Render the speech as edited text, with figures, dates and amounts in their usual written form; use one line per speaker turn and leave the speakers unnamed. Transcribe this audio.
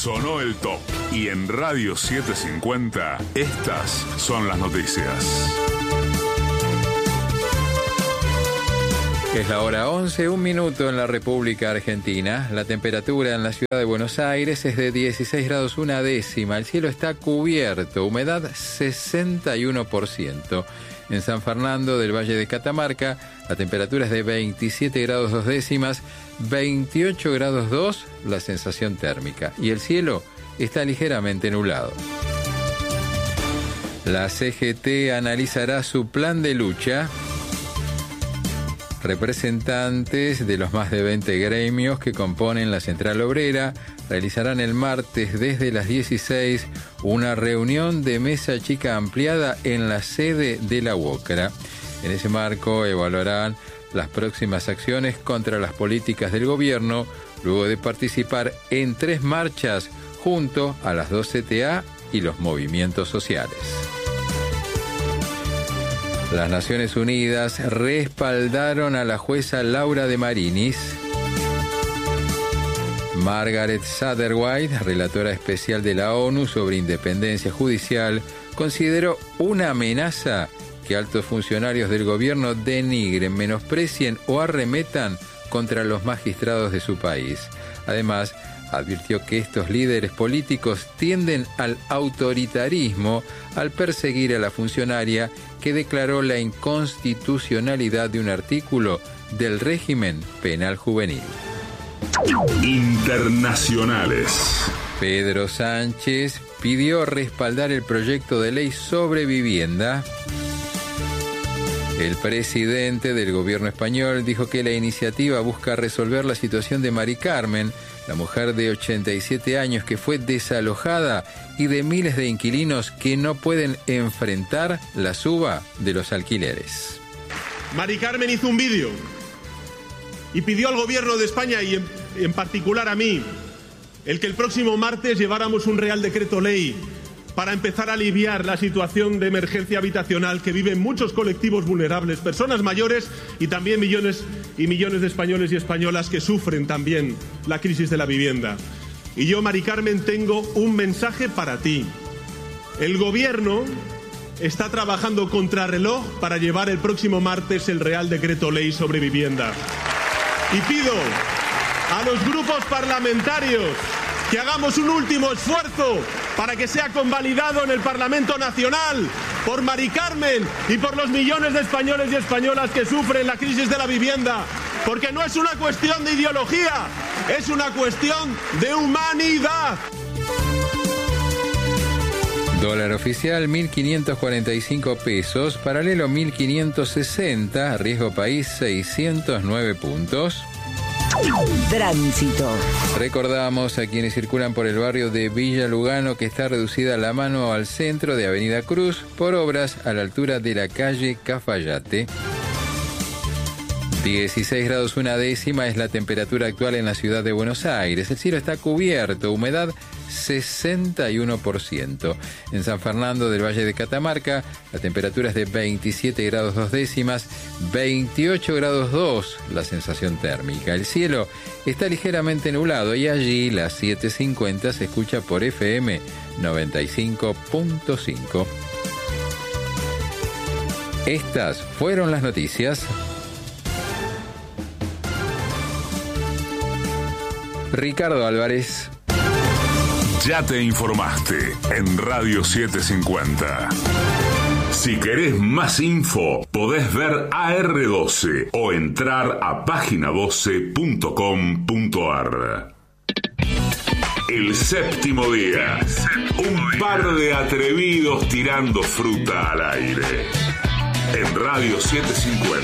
Sonó el top. Y en Radio 750, estas son las noticias.
Es la hora 11, 1 minuto en la República Argentina. La temperatura en la ciudad de Buenos Aires es de 16 grados 1 décima. El cielo está cubierto, humedad 61%. En San Fernando del Valle de Catamarca, la temperatura es de 27 grados 2 décimas, 28 grados 2 la sensación térmica. Y el cielo está ligeramente nublado. La CGT analizará su plan de lucha. Representantes de los más de 20 gremios que componen la Central Obrera realizarán el martes desde las 16 una reunión de mesa chica ampliada en la sede de la UOCRA. En ese marco evaluarán las próximas acciones contra las políticas del gobierno, luego de participar en 3 marchas junto a las 2 CTA y los movimientos sociales. Las Naciones Unidas respaldaron a la jueza Laura de Marinis. Margaret Satterwhite, relatora especial de la ONU sobre independencia judicial, consideró una amenaza que altos funcionarios del gobierno denigren, menosprecien o arremetan contra los magistrados de su país. Además, advirtió que estos líderes políticos tienden al autoritarismo al perseguir a la funcionaria que declaró la inconstitucionalidad de un artículo del régimen penal juvenil.
Internacionales.
Pedro Sánchez pidió respaldar el proyecto de ley sobre vivienda. El presidente del gobierno español dijo que la iniciativa busca resolver la situación de Mari Carmen, la mujer de 87 años que fue desalojada y de miles de inquilinos que no pueden enfrentar la suba de los alquileres.
Mari Carmen hizo un vídeo y pidió al gobierno de España y en particular a mí el que el próximo martes lleváramos un Real Decreto Ley para empezar a aliviar la situación de emergencia habitacional que viven muchos colectivos vulnerables, personas mayores y también millones y millones de españoles y españolas que sufren también la crisis de la vivienda. Y yo, Mari Carmen, tengo un mensaje para ti. El gobierno está trabajando contrarreloj para llevar el próximo martes el Real Decreto Ley sobre vivienda. Y pido a los grupos parlamentarios que hagamos un último esfuerzo para que sea convalidado en el Parlamento Nacional por Mari Carmen y por los millones de españoles y españolas que sufren la crisis de la vivienda, porque no es una cuestión de ideología, es una cuestión de humanidad.
Dólar oficial 1.545 pesos, paralelo 1.560, riesgo país 609 puntos.
Tránsito.
Recordamos a quienes circulan por el barrio de Villa Lugano que está reducida la mano al centro de Avenida Cruz por obras a la altura de la calle Cafayate. 16 grados 1 décima es la temperatura actual en la ciudad de Buenos Aires. El cielo está cubierto, humedad 61%. En San Fernando del Valle de Catamarca, la temperatura es de 27 grados 2 décimas, 28 grados 2 la sensación térmica. El cielo está ligeramente nublado y allí las 7:50 se escucha por FM 95.5. Estas fueron las noticias. Ricardo Álvarez.
Ya te informaste en Radio 750. Si querés más info, podés ver AR12 o entrar a página12.com.ar. El séptimo día. Un par de atrevidos tirando fruta al aire. En Radio 750.